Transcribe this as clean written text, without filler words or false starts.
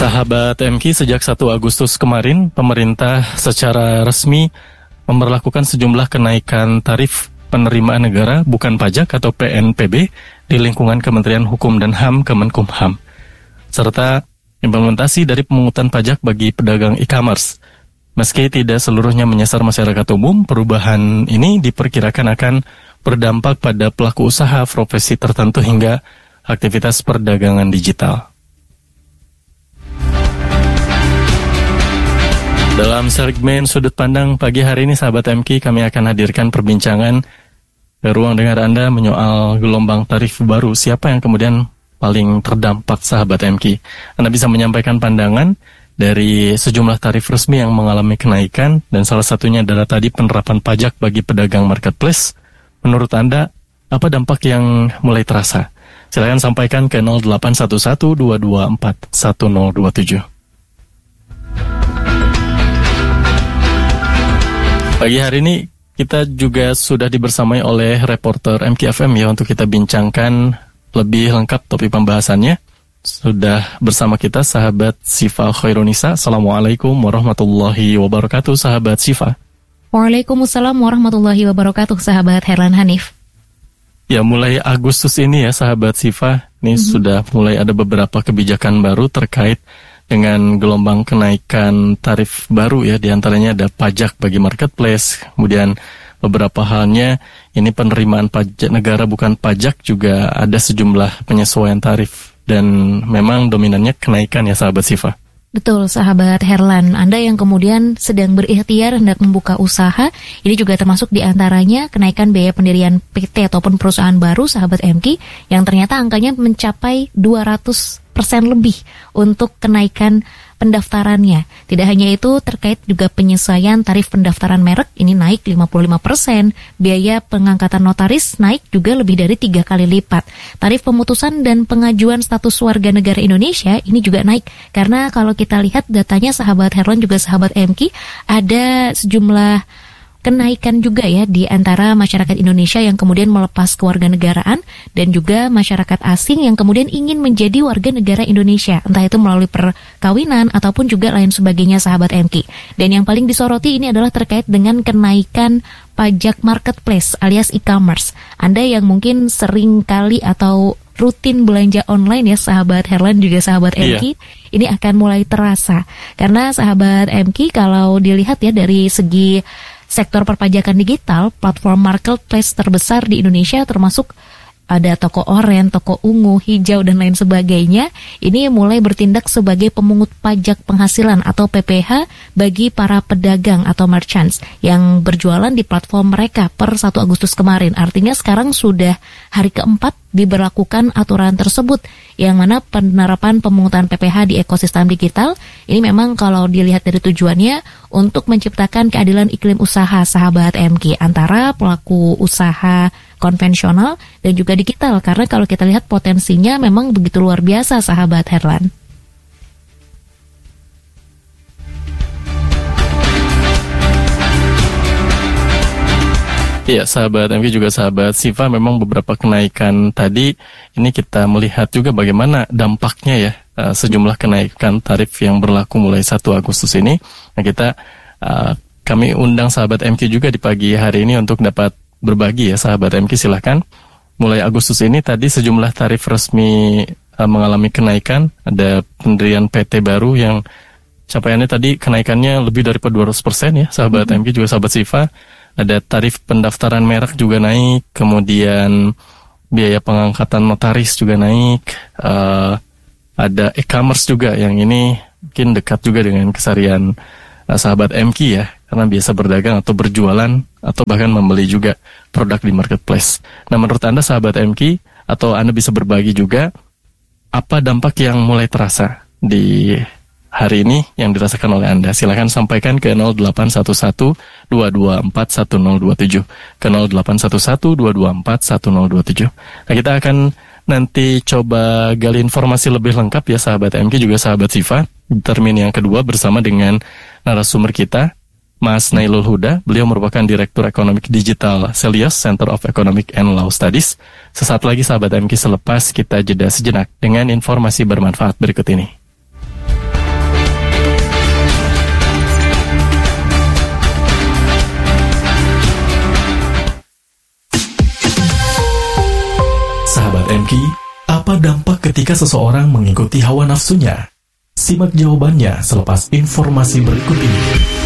Sahabat MK, sejak 1 Agustus kemarin, pemerintah secara resmi memberlakukan sejumlah kenaikan tarif penerimaan negara bukan pajak atau PNPB di lingkungan Kementerian Hukum dan HAM Kemenkumham, serta implementasi dari pemungutan pajak bagi pedagang e-commerce. Meski tidak seluruhnya menyasar masyarakat umum, perubahan ini diperkirakan akan berdampak pada pelaku usaha profesi tertentu hingga aktivitas perdagangan digital. Dalam segmen Sudut Pandang pagi hari ini, sahabat MK, kami akan hadirkan perbincangan ke ruang dengar Anda menyoal gelombang tarif baru. Siapa yang kemudian paling terdampak, sahabat MK? Anda bisa menyampaikan pandangan dari sejumlah tarif resmi yang mengalami kenaikan, dan salah satunya adalah tadi penerapan pajak bagi pedagang marketplace. Menurut Anda, apa dampak yang mulai terasa? Silakan sampaikan ke 0811 224 1027. Pagi hari ini kita juga sudah dibersamai oleh reporter MKFM ya untuk kita bincangkan lebih lengkap topik pembahasannya. Sudah bersama kita sahabat Sifa Khairunisa. Assalamualaikum warahmatullahi wabarakatuh, sahabat Sifa. Waalaikumsalam warahmatullahi wabarakatuh, sahabat Herlan Hanif. Ya, mulai Agustus ini ya sahabat Sifa, ini sudah mulai ada beberapa kebijakan baru terkait dengan gelombang kenaikan tarif baru ya, diantaranya ada pajak bagi marketplace, kemudian beberapa halnya ini penerimaan pajak negara bukan pajak juga ada sejumlah penyesuaian tarif, dan memang dominannya kenaikan ya sahabat Sifa. Betul, sahabat Herlan. Anda yang kemudian sedang berikhtiar hendak membuka usaha, ini juga termasuk diantaranya kenaikan biaya pendirian PT ataupun perusahaan baru, sahabat MK, yang ternyata angkanya mencapai 200% lebih untuk kenaikan pendaftarannya. Tidak hanya itu, terkait juga penyesuaian tarif pendaftaran merek, ini naik 55%, biaya pengangkatan notaris naik juga lebih dari 3 kali lipat. Tarif pemutusan dan pengajuan status warga negara Indonesia ini juga naik, karena kalau kita lihat datanya sahabat Herlan juga sahabat MK, ada sejumlah kenaikan juga ya di antara masyarakat Indonesia yang kemudian melepas kewarganegaraan dan juga masyarakat asing yang kemudian ingin menjadi warga negara Indonesia, entah itu melalui perkawinan ataupun juga lain sebagainya, sahabat MK. Dan yang paling disoroti ini adalah terkait dengan kenaikan pajak marketplace alias e-commerce. Anda yang mungkin sering kali atau rutin belanja online ya sahabat Herlan juga sahabat MK, ini akan mulai terasa. Karena sahabat MK kalau dilihat ya dari segi sektor perpajakan digital, platform marketplace terbesar di Indonesia termasuk ada toko oren, toko ungu, hijau, dan lain sebagainya. Ini mulai bertindak sebagai pemungut pajak penghasilan atau PPH bagi para pedagang atau merchants yang berjualan di platform mereka per 1 Agustus kemarin. Artinya sekarang sudah hari keempat diberlakukan aturan tersebut, yang mana penerapan pemungutan PPH di ekosistem digital ini memang kalau dilihat dari tujuannya untuk menciptakan keadilan iklim usaha, sahabat MK, antara pelaku usaha konvensional dan juga digital, karena kalau kita lihat potensinya memang begitu luar biasa, sahabat Herlan. Iya, sahabat MK juga sahabat Sifa, memang beberapa kenaikan tadi ini kita melihat juga bagaimana dampaknya ya, sejumlah kenaikan tarif yang berlaku mulai 1 Agustus ini. Nah, kami undang sahabat MK juga di pagi hari ini untuk dapat berbagi ya, sahabat MK, silahkan. Mulai Agustus ini tadi sejumlah tarif resmi mengalami kenaikan. Ada pendirian PT baru yang capaiannya tadi kenaikannya lebih daripada 200% ya, sahabat MK juga sahabat Sifa. Ada tarif pendaftaran merek juga naik, kemudian biaya pengangkatan notaris juga naik, ada e-commerce juga yang ini mungkin dekat juga dengan keseharian sahabat MK ya, karena biasa berdagang atau berjualan atau bahkan membeli juga produk di marketplace. Nah, menurut Anda sahabat MK, atau Anda bisa berbagi juga apa dampak yang mulai terasa di hari ini yang dirasakan oleh Anda? Silakan sampaikan ke 0811 224 1027, ke 0811 224 1027. Nah, kita akan nanti coba gali informasi lebih lengkap ya sahabat MK juga sahabat Sifa di termin yang kedua bersama dengan narasumber kita, Mas Nailul Huda. Beliau merupakan Direktur Ekonomi Digital Celios Center of Economic and Law Studies. Sesaat lagi sahabat MK, selepas kita jeda sejenak dengan informasi bermanfaat berikut ini. MK, apa dampak ketika seseorang mengikuti hawa nafsunya? Simak jawabannya selepas informasi berikut ini.